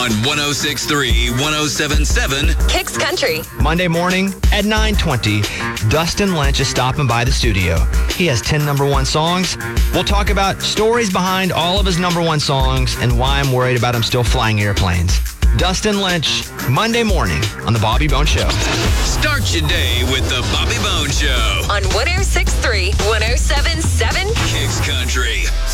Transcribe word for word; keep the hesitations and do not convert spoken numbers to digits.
on one oh six point three, one oh seven point seven Kicks Country. Monday morning at nine twenty, Dustin Lynch is stopping by the studio. He has ten number one songs. We'll talk about stories behind all of his number one songs and why I'm worried about him still flying airplanes. Dustin Lynch, Monday morning on The Bobby Bone Show. Start your day with The Bobby Bone Show On one oh six point three, one oh seven point seven Kicks Country.